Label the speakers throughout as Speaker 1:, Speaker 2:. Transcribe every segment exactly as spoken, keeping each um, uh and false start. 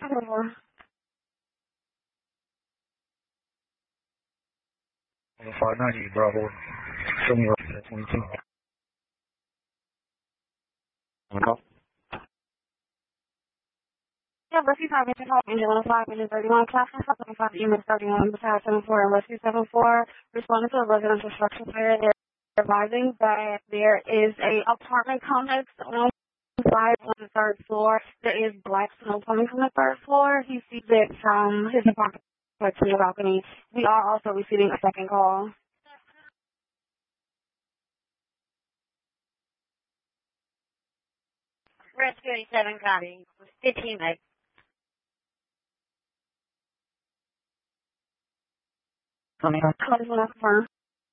Speaker 1: five ninety, Bravo. Show me where at twenty-two. Hello?
Speaker 2: Yeah, Rescue five, Engine five, Engine one oh five, Engine thirty-one, Class five seventy-five, Unit thirty-one, Battalion seventy-four, and Rescue seventy-four, responding to a residential structure fire. They're advising that there is a apartment complex on five on the third floor. There is black snow coming from the third floor. He sees it from his apartment in the balcony. We are also receiving a second call.
Speaker 3: Rescue eighty-seven, copy. fifteen, Mike.
Speaker 2: Coming up. Call is not confirmed.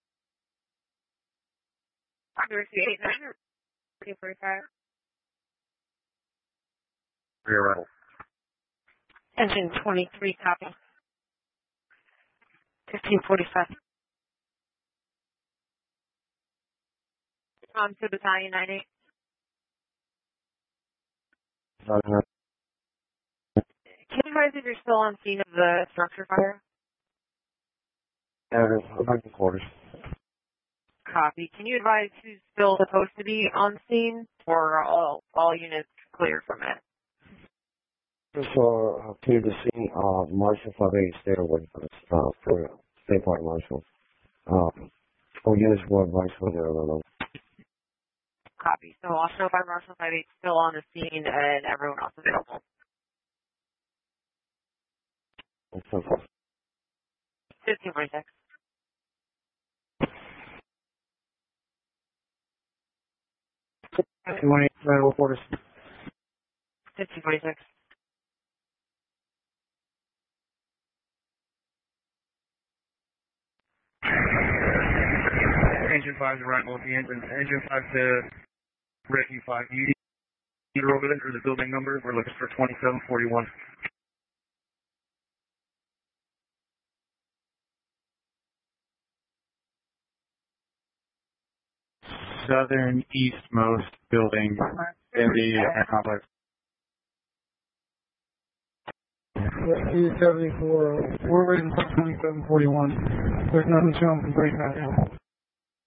Speaker 3: Rescue eighty-seven, Rescue forty-five.
Speaker 1: Rear rattle.
Speaker 3: Engine twenty-three, copy. fifteen forty-five. On to Battalion ninety-eight. Can you advise if you're still on scene of the structure fire?
Speaker 1: Yeah, I'm back in quarters.
Speaker 3: Copy. Can you advise who's still supposed to be on scene, or all all units clear from it?
Speaker 1: Just uh, clear the scene. Uh, Marshal five eight, stay away from this. Uh, for State Park Marshal. Um, all units will advise when they're alone.
Speaker 3: Copy. So I'll show by Marshal five eight still on the scene and everyone else available. fifteen forty-six.
Speaker 1: fifteen forty-six, Red quarters.
Speaker 3: fifteen forty-six.
Speaker 1: Engine five to right, both the engine. Engine five to Rescue five. You either over there or the building number. We're looking for twenty-seven forty-one.
Speaker 4: Southern eastmost building in the uh, complex.
Speaker 5: E seventy-four, we're waiting for twenty-seven forty-one. There's nothing showing from Great Pass.